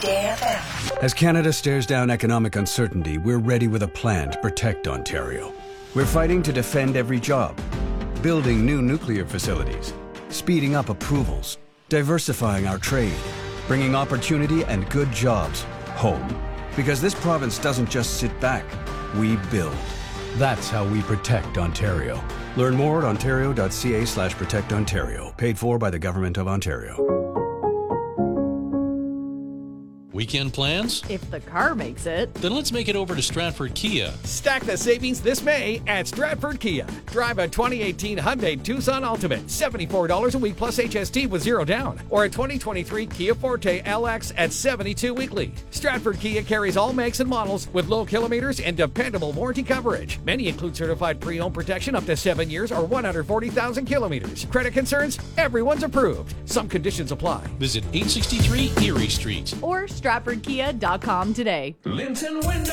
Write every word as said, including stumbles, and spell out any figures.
Weekday F M. As Canada stares down economic uncertainty, we're ready with a plan to protect Ontario. We're fighting to defend every job, building new nuclear facilities, speeding up approvals, diversifying our trade, bringing opportunity and good jobs home. Because this province doesn't just sit back, we build. That's how we protect Ontario. Learn more at ontario.ca slash protect Ontario. Paid for by the Government of Ontario. Weekend plans? If the car makes it. Then let's make it over to Stratford Kia. Stack the savings this May at Stratford Kia. Drive a twenty eighteen Hyundai Tucson Ultimate, seventy-four dollars a week plus H S T with zero down. Or a twenty twenty-three Kia Forte L X at seventy-two weekly. Stratford Kia carries all makes and models with low kilometers and dependable warranty coverage. Many include certified pre-owned protection up to seven years or one hundred forty thousand kilometers. Credit concerns? Everyone's approved. Some conditions apply. Visit eight sixty-three Erie Street. Or Stratford Kia dot com today. Linton Window